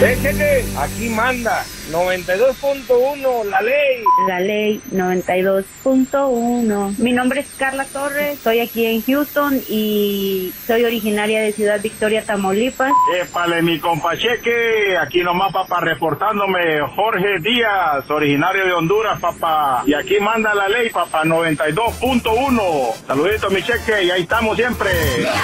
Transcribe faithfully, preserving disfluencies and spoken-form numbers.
Échele, aquí manda noventa y dos punto uno, la ley. La ley noventa y dos punto uno. Mi nombre es Carla Torres, estoy aquí en Houston y soy originaria de Ciudad Victoria, Tamaulipas. Épale, mi compa Cheque, aquí nomás, papá, reportándome Jorge Díaz, originario de Honduras, papá. Y aquí manda la ley, papá, noventa y dos punto uno. Saludito, mi Cheque, y ahí estamos siempre.